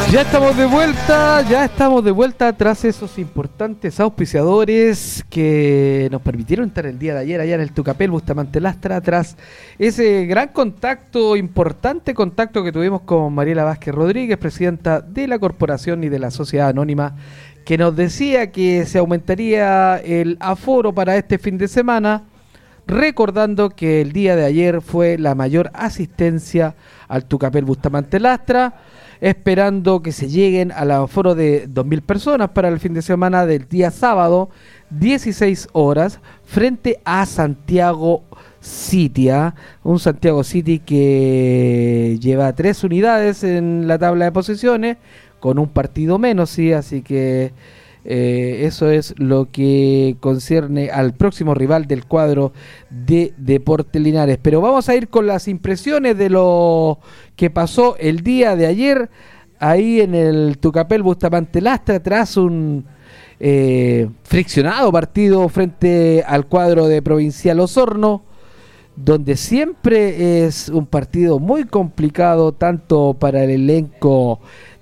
Ya estamos de vuelta tras esos importantes auspiciadores que nos permitieron estar el día de ayer allá en el Tucapel Bustamante Lastra, tras ese gran importante contacto que tuvimos con Mariela Vázquez Rodríguez, presidenta de la corporación y de la sociedad anónima, que nos decía que se aumentaría el aforo para este fin de semana, recordando que el día de ayer fue la mayor asistencia al Tucapel Bustamante Lastra, esperando que se lleguen al aforo de 2.000 personas para el fin de semana del día sábado, 16 horas, frente a Santiago City, un Santiago City que lleva 3 unidades en la tabla de posiciones, con un partido menos, sí, así que eso es lo que concierne al próximo rival del cuadro de Deportes Linares. Pero vamos a ir con las impresiones de lo que pasó el día de ayer ahí en el Tucapel Bustamante Lastra, tras un friccionado partido frente al cuadro de Provincial Osorno, donde siempre es un partido muy complicado tanto para el elenco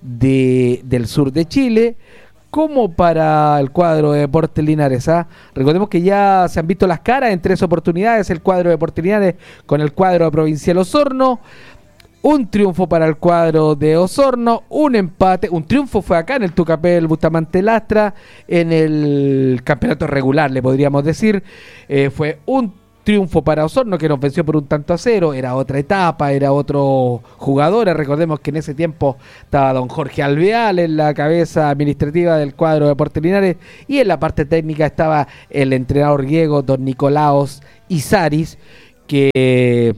del sur de Chile como para el cuadro de Deportes Linares. Recordemos que ya se han visto las caras en 3 oportunidades el cuadro de Deportes Linares con el cuadro de Provincial Osorno. Un triunfo para el cuadro de Osorno, un empate, un triunfo fue acá en el Tucapel Bustamante Lastra en el campeonato regular, le podríamos decir. Fue un triunfo para Osorno, que nos venció por 1-0, era otra etapa, era otro jugador. Recordemos que en ese tiempo estaba don Jorge Alvear en la cabeza administrativa del cuadro de Deportes Linares, y en la parte técnica estaba el entrenador griego don Nicolaos Isaris, que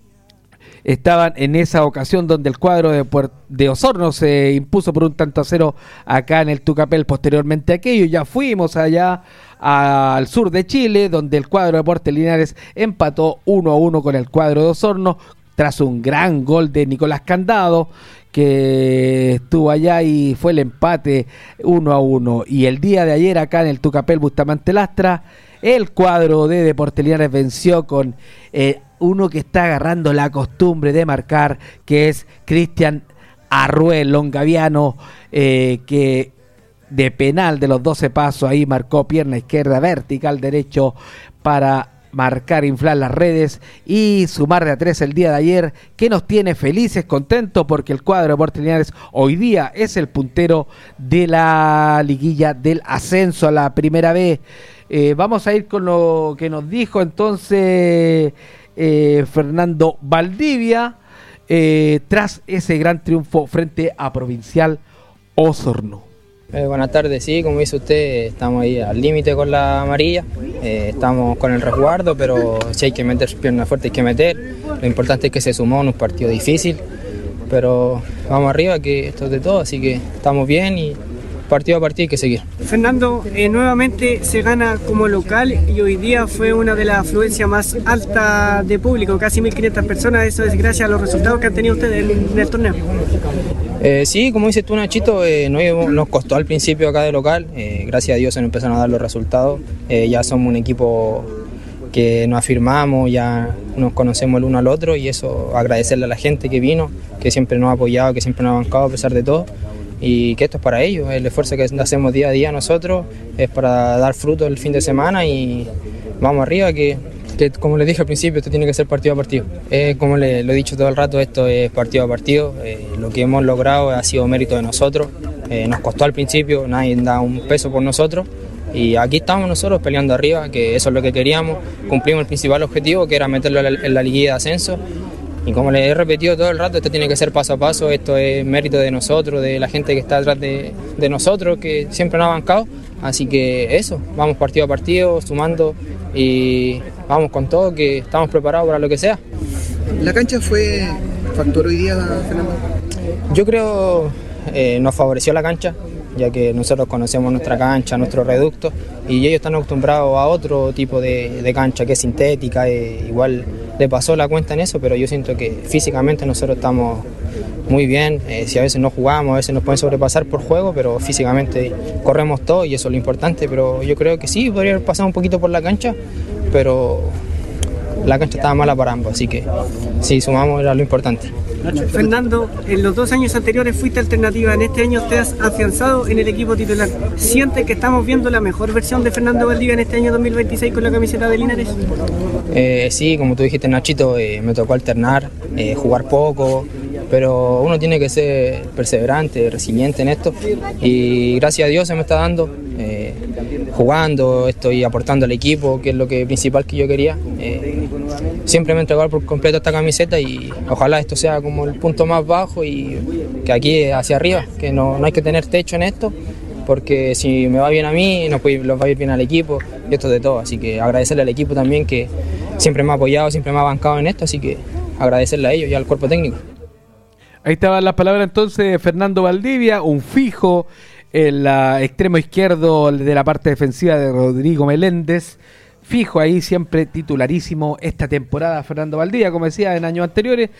estaban en esa ocasión donde el cuadro de Osorno se impuso por 1-0 acá en el Tucapel. Posteriormente a aquello ya fuimos allá al sur de Chile, donde el cuadro de Deportes Linares empató 1-1 con el cuadro de Osorno, tras un gran gol de Nicolás Candado, que estuvo allá y fue el empate 1-1. Y el día de ayer acá en el Tucapel Bustamante Lastra, el cuadro de Deportes Linares venció con uno que está agarrando la costumbre de marcar, que es Cristian Arruel, longaviano, que de penal de los 12 pasos ahí marcó pierna izquierda, vertical derecho para marcar, inflar las redes y sumar de a 3 el día de ayer, que nos tiene felices, contentos, porque el cuadro de Deportes Linares hoy día es el puntero de la liguilla del ascenso a la primera vez. Vamos a ir con lo que nos dijo entonces Fernando Valdivia tras ese gran triunfo frente a Provincial Osorno. Buenas tardes, sí, como dice usted, estamos ahí al límite con la amarilla, estamos con el resguardo, pero si hay que meter piernas fuertes hay que meter. Lo importante es que se sumó en un partido difícil, pero vamos arriba, que esto es de todo, así que estamos bien y partido a partido hay que seguir. Fernando, nuevamente se gana como local y hoy día fue una de las afluencias más altas de público, casi 1.500 personas. Eso es gracias a los resultados que han tenido ustedes en el torneo. Sí, como dices tú, Nachito, nos costó al principio acá de local, gracias a Dios se nos empezaron a dar los resultados. Ya somos un equipo que nos afirmamos, ya nos conocemos el uno al otro, y eso agradecerle a la gente que vino, que siempre nos ha apoyado, que siempre nos ha bancado a pesar de todo, y que esto es para ellos. El esfuerzo que hacemos día a día nosotros es para dar fruto el fin de semana, y vamos arriba, que como les dije al principio, esto tiene que ser partido a partido. Como lo he dicho todo el rato, esto es partido a partido. Lo que hemos logrado ha sido mérito de nosotros. Nos costó al principio, nadie da un peso por nosotros, y aquí estamos nosotros peleando arriba, que eso es lo que queríamos. Cumplimos el principal objetivo, que era meterlo en la liguilla de ascenso. Y como les he repetido todo el rato, esto tiene que ser paso a paso. Esto es mérito de nosotros, de la gente que está detrás de nosotros, que siempre nos ha bancado. Así que eso, vamos partido a partido, sumando, y vamos con todo, que estamos preparados para lo que sea. ¿La cancha fue factor hoy día, Fernando? Yo creo nos favoreció la cancha, ya que nosotros conocemos nuestra cancha, nuestro reducto, y ellos están acostumbrados a otro tipo de cancha que es sintética. Igual le pasó la cuenta en eso, pero yo siento que físicamente nosotros estamos muy bien. Si a veces no jugamos, a veces nos pueden sobrepasar por juego, pero físicamente corremos todo y eso es lo importante. Pero yo creo que sí, podría haber pasado un poquito por la cancha, pero la cancha estaba mala para ambos, así que si sumamos era lo importante. Fernando, en los 2 años anteriores fuiste alternativa, en este año te has afianzado en el equipo titular. ¿Sientes que estamos viendo la mejor versión de Fernando Valdivia en este año 2026 con la camiseta de Linares? Sí, como tú dijiste, Nachito, me tocó alternar, jugar poco, pero uno tiene que ser perseverante, resiliente en esto, y gracias a Dios se me está dando, jugando, estoy aportando al equipo, que es lo principal que yo quería. Siempre me he entregado por completo esta camiseta y ojalá esto sea como el punto más bajo y que aquí hacia arriba, que no hay que tener techo en esto, porque si me va bien a mí, nos va a ir bien al equipo, y esto es de todo, así que agradecerle al equipo también que siempre me ha apoyado, siempre me ha bancado en esto, así que agradecerle a ellos y al cuerpo técnico. Ahí estaban las palabras entonces de Fernando Valdivia, un fijo en la extremo izquierdo de la parte defensiva de Rodrigo Meléndez. Fijo ahí, siempre titularísimo esta temporada Fernando Valdivia, como decía en años anteriores,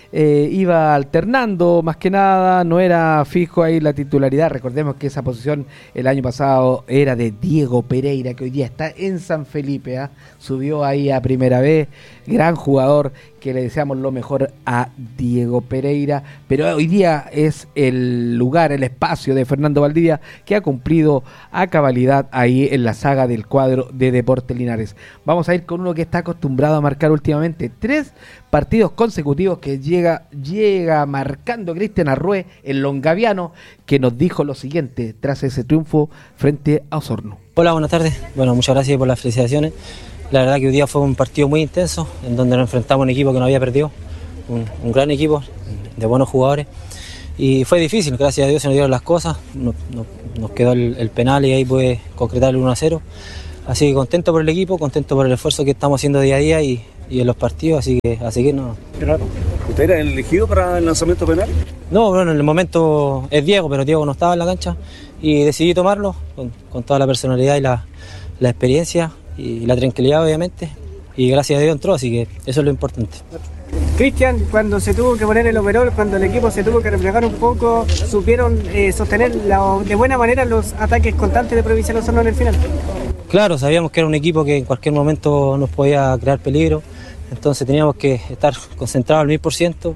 iba alternando más que nada, no era fijo ahí la titularidad. Recordemos que esa posición el año pasado era de Diego Pereira, que hoy día está en San Felipe, subió ahí a primera vez, gran jugador, que le deseamos lo mejor a Diego Pereira, pero hoy día es el lugar, el espacio de Fernando Valdivia, que ha cumplido a cabalidad ahí en la saga del cuadro de Deportes Linares. Vamos a ir con uno que está acostumbrado a marcar últimamente 3 partidos consecutivos que llega marcando Cristian Arrué, el longaviano, que nos dijo lo siguiente tras ese triunfo frente a Osorno. Hola, buenas tardes. Bueno, muchas gracias por las felicitaciones. La verdad que hoy día fue un partido muy intenso, en donde nos enfrentamos a un equipo que no había perdido, un gran equipo, de buenos jugadores, y fue difícil, gracias a Dios se nos dieron las cosas, nos quedó el penal y ahí pude concretar el 1-0, así que contento por el equipo, contento por el esfuerzo que estamos haciendo día a día y en los partidos, así que no. Claro. ¿Usted era el elegido para el lanzamiento penal? No, bueno, en el momento es Diego, pero Diego no estaba en la cancha y decidí tomarlo con toda la personalidad y la experiencia y la tranquilidad, obviamente, y gracias a Dios entró, así que eso es lo importante. Cristian, cuando se tuvo que poner el overall, cuando el equipo se tuvo que replegar un poco, ¿supieron sostener de buena manera los ataques constantes de Provincial Osorno en el final? Claro, sabíamos que era un equipo que en cualquier momento nos podía crear peligro, entonces teníamos que estar concentrados al 1000%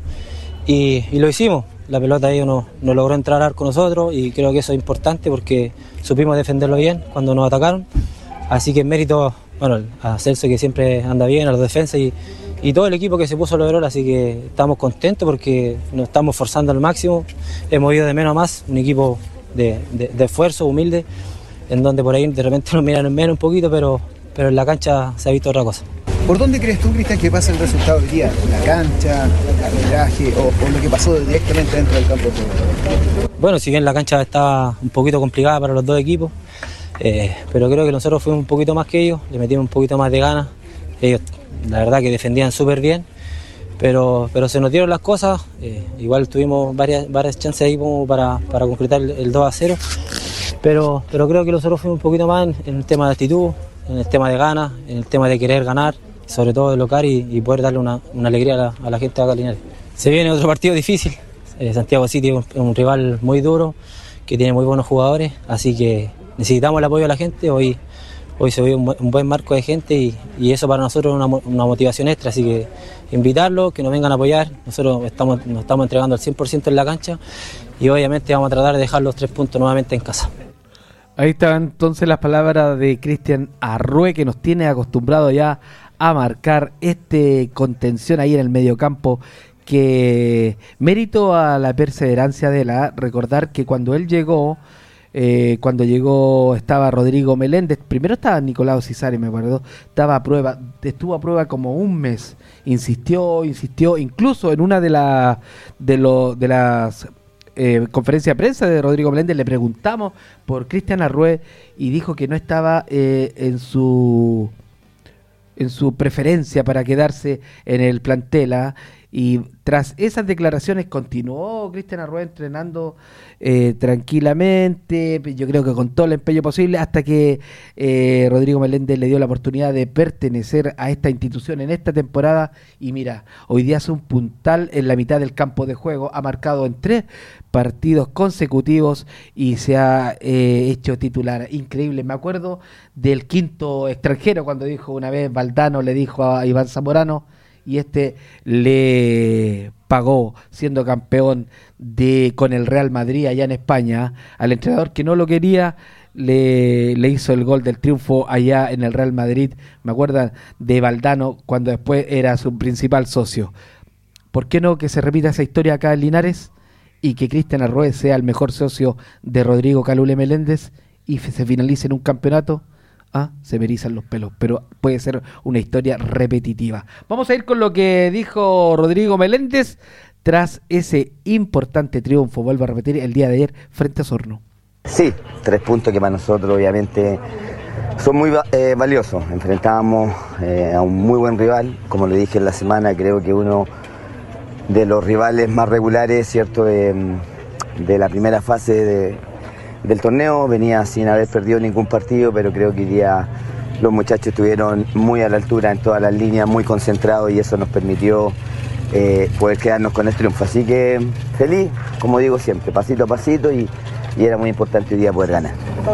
y lo hicimos. La pelota ellos no logró entrar con nosotros y creo que eso es importante porque supimos defenderlo bien cuando nos atacaron. Así que en mérito, bueno, a Celso, que siempre anda bien, a los defensas y todo el equipo que se puso el overall, así que estamos contentos porque nos estamos forzando al máximo, hemos ido de menos a más, un equipo de esfuerzo, humilde, en donde por ahí de repente nos miran en menos un poquito, pero en la cancha se ha visto otra cosa. ¿Por dónde crees tú, Cristian, que pasa el resultado del día? ¿La cancha, el arbitraje o lo que pasó directamente dentro del campo? Bueno, si bien la cancha estaba un poquito complicada para los dos equipos, pero creo que nosotros fuimos un poquito más que ellos, le metimos un poquito más de ganas. Ellos, la verdad, que defendían súper bien, pero se nos dieron las cosas. Igual tuvimos varias chances ahí como para concretar el 2-0, pero creo que nosotros fuimos un poquito más en el tema de actitud, en el tema de ganas, en el tema de querer ganar, sobre todo de local y poder darle una alegría a la gente de acá Linares. Se viene otro partido difícil. Santiago City es un rival muy duro, que tiene muy buenos jugadores, así que necesitamos el apoyo de la gente. Hoy se ve un buen marco de gente y eso para nosotros es una motivación extra, así que invitarlos, que nos vengan a apoyar. Nosotros nos estamos entregando al 100% en la cancha y obviamente vamos a tratar de dejar los 3 puntos nuevamente en casa. Ahí están entonces las palabras de Cristian Arrué, que nos tiene acostumbrado ya a marcar contención ahí en el mediocampo, que mérito a la perseverancia de recordar que cuando él llegó, estaba Rodrigo Meléndez, primero estaba Nicolau Cisari, me acuerdo, estuvo a prueba como un mes, insistió, incluso en una de las conferencias de prensa de Rodrigo Meléndez le preguntamos por Cristian Arrué y dijo que no estaba en su preferencia para quedarse en el plantel, Y tras esas declaraciones continuó Cristian Arrué entrenando tranquilamente, yo creo que con todo el empeño posible, hasta que Rodrigo Meléndez le dio la oportunidad de pertenecer a esta institución en esta temporada. Y mira, hoy día hace un puntal en la mitad del campo de juego, ha marcado en 3 partidos consecutivos y se ha hecho titular. Increíble, me acuerdo del quinto extranjero cuando dijo una vez, Valdano le dijo a Iván Zamorano, y le pagó siendo campeón con el Real Madrid allá en España, al entrenador que no lo quería, le hizo el gol del triunfo allá en el Real Madrid. Me acuerdo de Valdano cuando después era su principal socio. ¿Por qué no que se repita esa historia acá en Linares y que Cristian Arrué sea el mejor socio de Rodrigo Calule Meléndez y se finalice en un campeonato? Se me erizan los pelos, pero puede ser una historia repetitiva. Vamos a ir con lo que dijo Rodrigo Meléndez tras ese importante triunfo, vuelvo a repetir, el día de ayer frente a Osorno. Sí, 3 puntos que para nosotros obviamente son muy valiosos. Enfrentábamos a un muy buen rival, como le dije en la semana, creo que uno de los rivales más regulares, ¿cierto?, de la primera fase del torneo. Venía sin haber perdido ningún partido, pero creo que hoy día los muchachos estuvieron muy a la altura en todas las líneas, muy concentrados, y eso nos permitió poder quedarnos con el triunfo. Así que feliz, como digo siempre, pasito a pasito, y era muy importante hoy día poder ganar.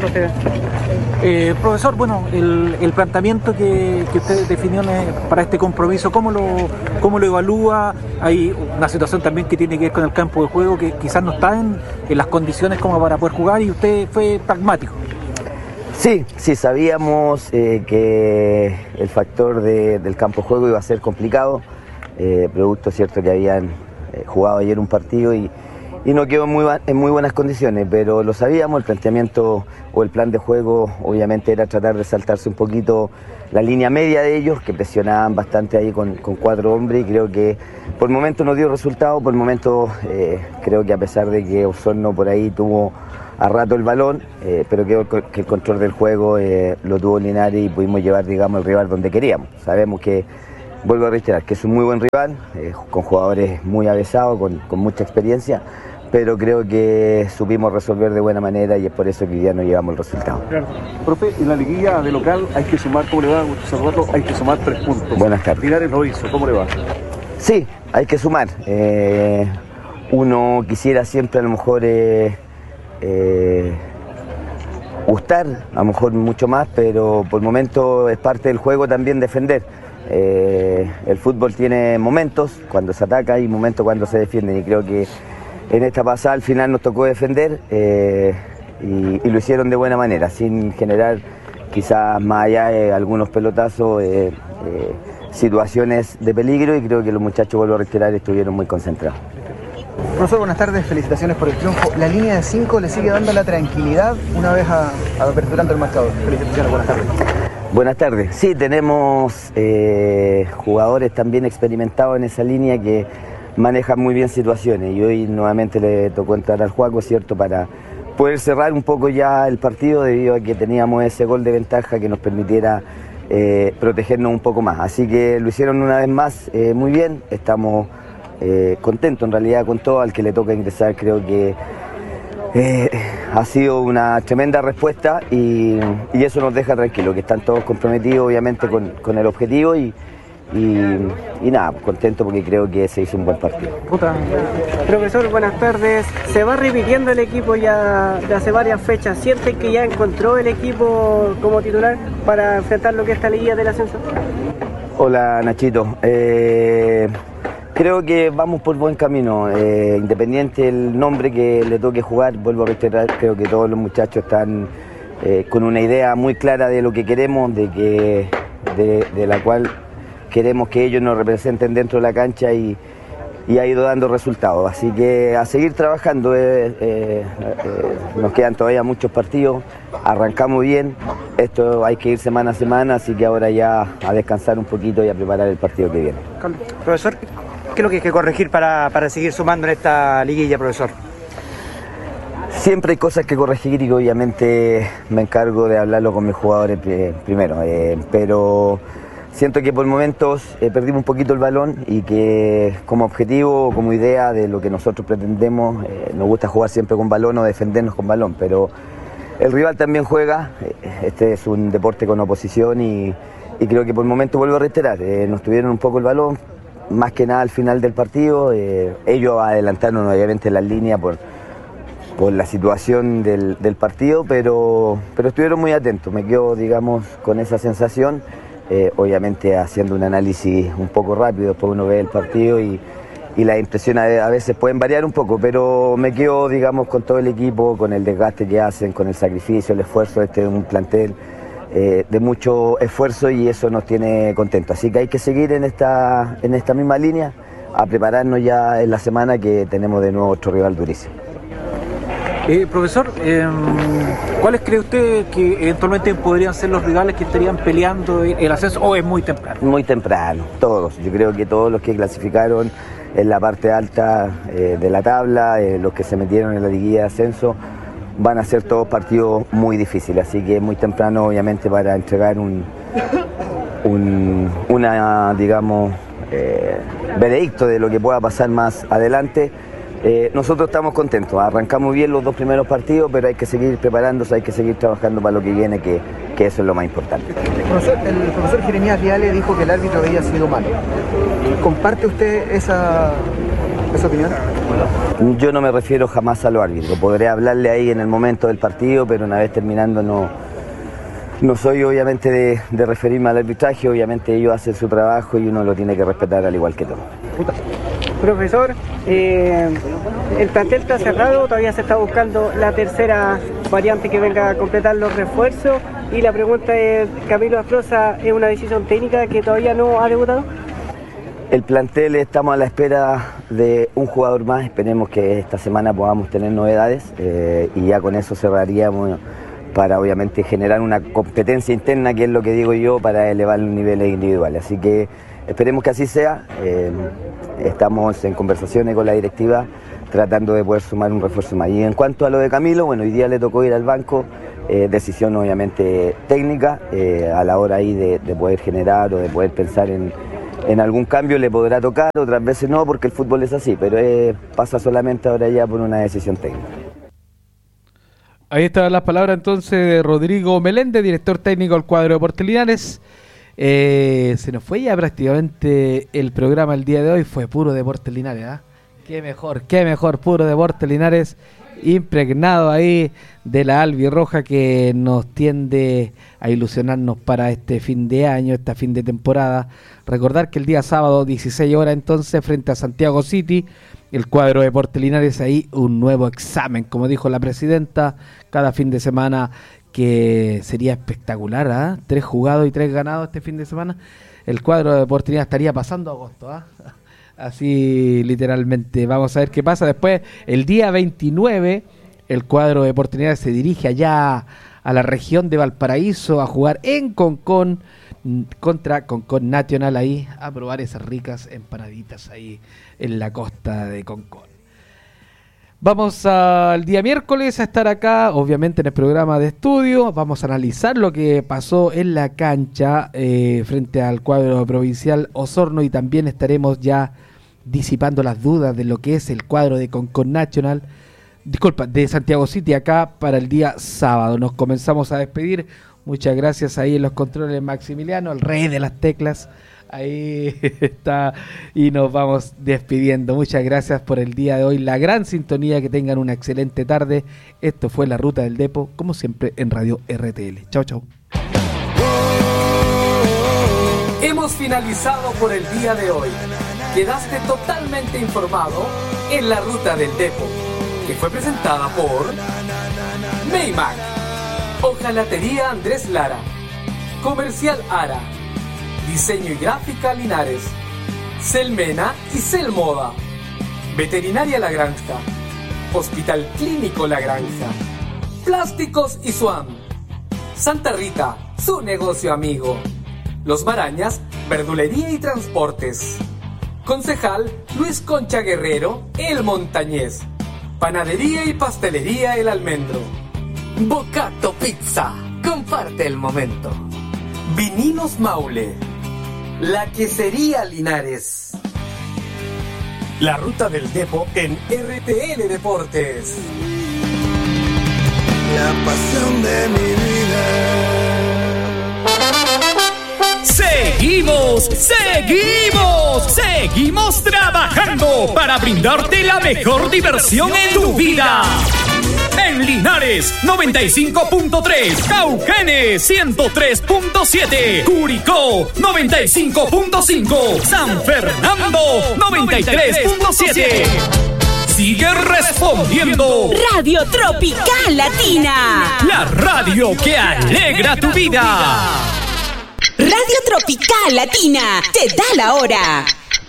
Profesor, bueno, el planteamiento que usted definió para este compromiso, ¿cómo lo evalúa? Hay una situación también que tiene que ver con el campo de juego, que quizás no está en las condiciones como para poder jugar, y usted fue pragmático. Sí, sabíamos que el factor del campo de juego iba a ser complicado, producto, cierto, que habían jugado ayer un partido y no quedó en muy buenas condiciones, pero lo sabíamos. El planteamiento o el plan de juego obviamente era tratar de saltarse un poquito la línea media de ellos, que presionaban bastante ahí con 4 hombres, y creo que por el momento no dio resultado. Por el momento creo que, a pesar de que Osorno por ahí tuvo a rato el balón, pero creo que el control del juego lo tuvo Linares y pudimos llevar, digamos, el rival donde queríamos. Sabemos que, vuelvo a reiterar, que es un muy buen rival, con jugadores muy avesados, con mucha experiencia, pero creo que supimos resolver de buena manera, y es por eso que ya no llevamos el resultado. Claro. Profe, en la liguilla de local hay que sumar, ¿cómo le va? Hay que sumar 3 puntos. Buenas tardes. Linares lo hizo, ¿cómo le va? Sí, hay que sumar. Uno quisiera siempre a lo mejor gustar, a lo mejor mucho más, pero por el momento es parte del juego también defender. El fútbol tiene momentos cuando se ataca y momentos cuando se defiende, y creo que en esta pasada al final nos tocó defender y lo hicieron de buena manera, sin generar quizás más allá de algunos pelotazos, situaciones de peligro, y creo que los muchachos, vuelvo a reiterar, estuvieron muy concentrados. Profesor, buenas tardes, felicitaciones por el triunfo. La línea de 5 le sigue dando la tranquilidad una vez aperturando el marcador. Felicitaciones, buenas tardes. Buenas tardes. Sí, tenemos jugadores también experimentados en esa línea que manejan muy bien situaciones, y hoy nuevamente le tocó entrar al Juaco, ¿cierto?, para poder cerrar un poco ya el partido, debido a que teníamos ese gol de ventaja que nos permitiera protegernos un poco más. Así que lo hicieron una vez más muy bien. Estamos contentos en realidad con todo. Al que le toca ingresar, creo que ha sido una tremenda respuesta, y eso nos deja tranquilos, que están todos comprometidos obviamente con el objetivo, y nada, contento porque creo que se hizo un buen partido. Profesor, buenas tardes. Se va repitiendo el equipo ya de hace varias fechas. ¿Siente que ya encontró el equipo como titular para enfrentar lo que es esta liguilla del ascenso? Hola, Nachito. Creo que vamos por buen camino. Independiente del nombre que le toque jugar, vuelvo a reiterar, creo que todos los muchachos están con una idea muy clara de lo que queremos, de la cual queremos que ellos nos representen dentro de la cancha, y ha ido dando resultados. Así que a seguir trabajando. Nos quedan todavía muchos partidos, arrancamos bien, esto hay que ir semana a semana, así que ahora ya a descansar un poquito y a preparar el partido que viene. Profesor, ¿qué es lo que hay que corregir para seguir sumando en esta liguilla, profesor? Siempre hay cosas que corregir, y obviamente me encargo de hablarlo con mis jugadores primero, pero siento que por momentos perdimos un poquito el balón y que como objetivo, como idea de lo que nosotros pretendemos, nos gusta jugar siempre con balón o defendernos con balón, pero el rival también juega, este es un deporte con oposición y creo que por momentos, vuelvo a reiterar, nos tuvieron un poco el balón, más que nada al final del partido, ellos adelantaron obviamente las líneas por la situación del partido, pero estuvieron muy atentos, me quedo, digamos, con esa sensación, obviamente haciendo un análisis un poco rápido, después uno ve el partido y las impresiones a veces pueden variar un poco, pero me quedo, digamos, con todo el equipo, con el desgaste que hacen, con el sacrificio, el esfuerzo. Este es un plantel de mucho esfuerzo y eso nos tiene contentos. Así que hay que seguir en esta misma línea, a prepararnos ya en la semana que tenemos de nuevo otro rival durísimo. Profesor, ¿cuáles cree usted que eventualmente podrían ser los rivales que estarían peleando el ascenso o es muy temprano? Muy temprano, todos. Yo creo que todos los que clasificaron en la parte alta de la tabla, los que se metieron en la liguilla de ascenso, van a ser todos partidos muy difíciles, así que es muy temprano obviamente para entregar una digamos, veredicto de lo que pueda pasar más adelante. Nosotros estamos contentos, arrancamos bien los 2 primeros partidos, pero hay que seguir preparándose, hay que seguir trabajando para lo que viene, que eso es lo más importante. El profesor Jeremías Viale dijo que el árbitro había sido malo. ¿Comparte usted esa opinión? Yo no me refiero jamás a los árbitros, podré hablarle ahí en el momento del partido, pero una vez terminando no soy obviamente de referirme al arbitraje, obviamente ellos hacen su trabajo y uno lo tiene que respetar al igual que todo. Profesor, el plantel está cerrado, todavía se está buscando la tercera variante que venga a completar los refuerzos y la pregunta es, ¿Camilo Asproza es una decisión técnica que todavía no ha debutado? El plantel estamos a la espera de un jugador más, esperemos que esta semana podamos tener novedades y ya con eso cerraríamos para obviamente generar una competencia interna, que es lo que digo yo, para elevar los niveles individuales. Así que esperemos que así sea, estamos en conversaciones con la directiva tratando de poder sumar un refuerzo más. Y en cuanto a lo de Camilo, bueno, hoy día le tocó ir al banco, decisión obviamente técnica, a la hora ahí de poder generar o de poder pensar en algún cambio le podrá tocar, otras veces no, porque el fútbol es así, pero pasa solamente ahora ya por una decisión técnica. Ahí están las palabras entonces de Rodrigo Meléndez, director técnico del cuadro de Deportes Linares. Se nos fue ya prácticamente el programa el día de hoy, fue puro Deportes Linares, ¿eh? Qué mejor, puro Deportes Linares, impregnado ahí de la albirroja que nos tiende a ilusionarnos para este fin de año, esta fin de temporada. Recordar que el día sábado, 16 horas entonces, frente a Santiago City, el cuadro de Deportes Linares, ahí un nuevo examen, como dijo la presidenta, cada fin de semana, que sería espectacular, ¿eh? 3 jugados y 3 ganados este fin de semana. El cuadro de Deportes Linares estaría pasando agosto, ¿eh? Así literalmente. Vamos a ver qué pasa. Después, el día 29, el cuadro de Deportes Linares se dirige allá a la región de Valparaíso a jugar en Concón contra Concón Nacional, ahí a probar esas ricas empanaditas ahí en la costa de Concón. Vamos al día miércoles a estar acá, obviamente en el programa de estudio. Vamos a analizar lo que pasó en la cancha frente al cuadro provincial Osorno, y también estaremos ya disipando las dudas de lo que es el cuadro de Concón Nacional, de Santiago City, acá para el día sábado. Nos comenzamos a despedir. Muchas gracias ahí en los controles, Maximiliano, el rey de las teclas. Ahí está, y nos vamos despidiendo. Muchas gracias por el día de hoy, la gran sintonía, que tengan una excelente tarde. Esto fue La Ruta del Depo, como siempre en Radio RTL. Chau, chau. Hemos finalizado por el día de hoy. Quedaste totalmente informado en La Ruta del Depo, que fue presentada por Maymac, Hojalatería Andrés Lara, Comercial Ara, Diseño y Gráfica Linares, Selmena y Selmoda, Veterinaria La Granja, Hospital Clínico La Granja, Plásticos y Swan, Santa Rita, su negocio amigo, Los Marañas, Verdulería y Transportes, Concejal Luis Concha Guerrero, El Montañés, Panadería y Pastelería El Almendro, Bocato Pizza, comparte el momento, Vinilos Maule, la que sería Linares. La ruta del Depo en RTN Deportes. La pasión de mi vida. Seguimos trabajando para brindarte la mejor diversión en tu vida. En Linares 95.3, Cauquenes 103.7, Curicó 95.5, San Fernando 93.7. Sigue respondiendo. Radio Tropical Latina. La radio que alegra tu vida. Radio Tropical Latina te da la hora.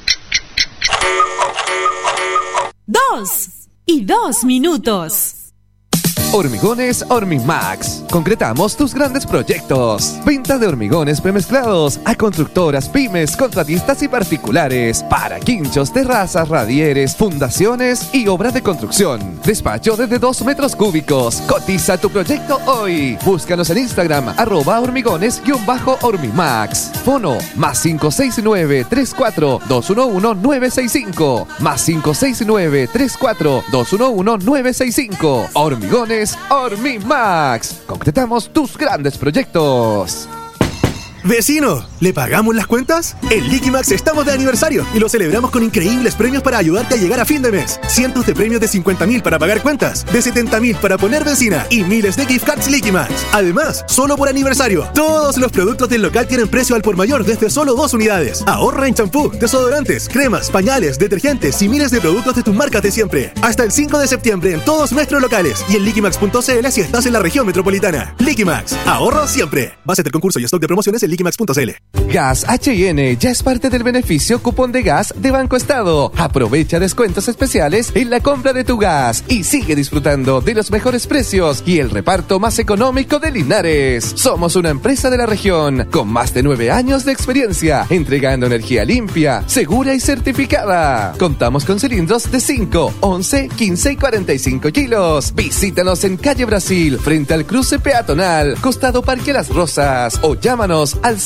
2:02. Hormigones Hormimax. Concretamos tus grandes proyectos. Venta de hormigones premezclados a constructoras, pymes, contratistas y particulares. Para quinchos, terrazas, radieres, fundaciones y obras de construcción. Despacho desde 2 metros cúbicos. Cotiza tu proyecto hoy. Búscanos en Instagram @hormigones_Hormimax. Fono +569 34 211 965 +569 34 211 965. Hormigones Hormimax. Concretamos tus grandes proyectos. ¡Vecino! ¿Le pagamos las cuentas? En Liquimax estamos de aniversario y lo celebramos con increíbles premios para ayudarte a llegar a fin de mes. Cientos de premios de 50.000 para pagar cuentas, de 70.000 para poner benzina y miles de gift cards Liquimax. Además, solo por aniversario, todos los productos del local tienen precio al por mayor desde solo 2 unidades. Ahorra en champú, desodorantes, cremas, pañales, detergentes y miles de productos de tus marcas de siempre. Hasta el 5 de septiembre en todos nuestros locales y en liquimax.cl si estás en la región metropolitana. Liquimax, ahorro siempre. Base del concurso y stock de promociones en liquimax.cl. Gas H&N ya es parte del beneficio cupón de gas de Banco Estado. Aprovecha descuentos especiales en la compra de tu gas y sigue disfrutando de los mejores precios y el reparto más económico de Linares. Somos una empresa de la región con más de 9 años de experiencia entregando energía limpia, segura y certificada. Contamos con cilindros de 5, 11, 15 y 45 kilos. Visítanos en Calle Brasil, frente al cruce peatonal, costado Parque Las Rosas, o llámanos al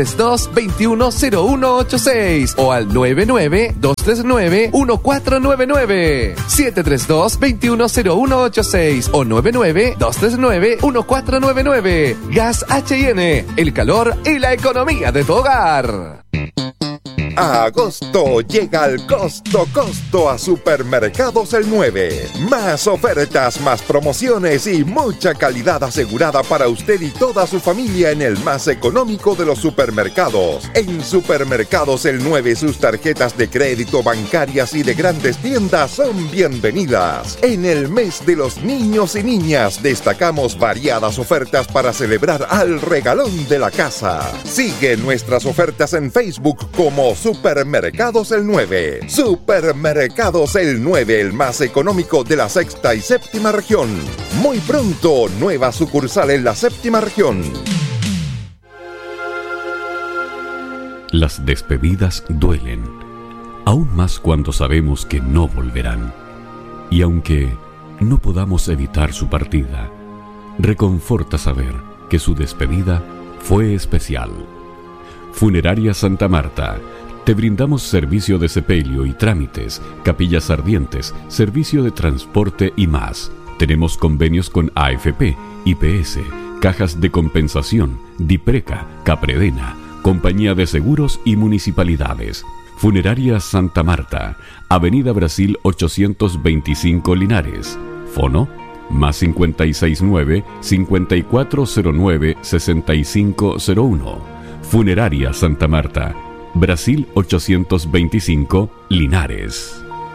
732-210186 o al 99-239-1499. 732-210186 o 99-239-1499. Gas H&N, el calor y la economía de tu hogar. A agosto llega el costo a Supermercados El 9. Más ofertas, más promociones y mucha calidad asegurada para usted y toda su familia en el más económico de los supermercados. En Supermercados El 9 sus tarjetas de crédito, bancarias y de grandes tiendas son bienvenidas. En el mes de los niños y niñas destacamos variadas ofertas para celebrar al regalón de la casa. Sigue nuestras ofertas en Facebook como Supermercados El 9. Supermercados El 9, el más económico de la sexta y séptima región. Muy pronto, nueva sucursal en la séptima región. Las despedidas duelen, aún más cuando sabemos que no volverán. Y aunque no podamos evitar su partida, reconforta saber que su despedida fue especial. Funeraria Santa Marta. Te brindamos servicio de sepelio y trámites, capillas ardientes, servicio de transporte y más. Tenemos convenios con AFP, IPS, Cajas de Compensación, Dipreca, Capredena, Compañía de Seguros y Municipalidades. Funeraria Santa Marta, Avenida Brasil 825 Linares. Fono +569 5409 6501. Funeraria Santa Marta, Brasil 825, Linares.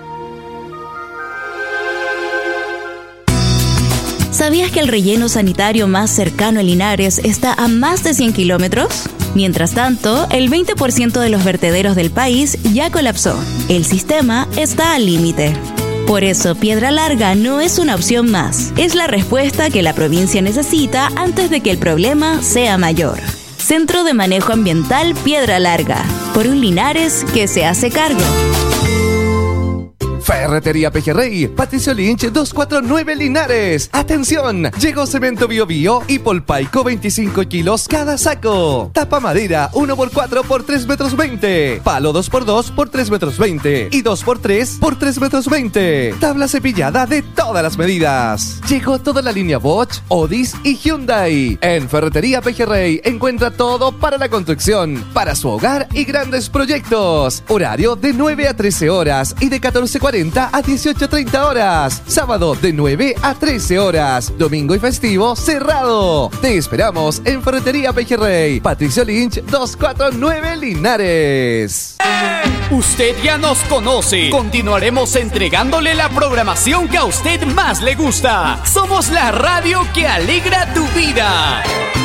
¿Sabías que el relleno sanitario más cercano a Linares está a más de 100 kilómetros? Mientras tanto, el 20% de los vertederos del país ya colapsó. El sistema está al límite. Por eso, Piedra Larga no es una opción más. Es la respuesta que la provincia necesita antes de que el problema sea mayor. Centro de Manejo Ambiental Piedra Larga, por un Linares que se hace cargo. Ferretería Pejerrey, Patricio Lynch 249 Linares. ¡Atención! Llegó cemento Bio Bio y Polpaico 25 kilos cada saco. Tapa madera 1x4 por 3 metros 20. Palo 2x2 por 3 metros 20. Y 2x3 por 3 metros 20. Tabla cepillada de todas las medidas. Llegó toda la línea Bosch, Odyssey y Hyundai. En Ferretería Pejerrey encuentra todo para la construcción, para su hogar y grandes proyectos. Horario de 9 a 13 horas y de 14:40 a 18:30 horas. Sábado de 9 a 13 horas. Domingo y festivo cerrado. Te esperamos en Ferretería Pejerrey, Patricio Lynch 249 Linares. Usted ya nos conoce. Continuaremos entregándole la programación que a usted más le gusta. Somos la radio que alegra tu vida.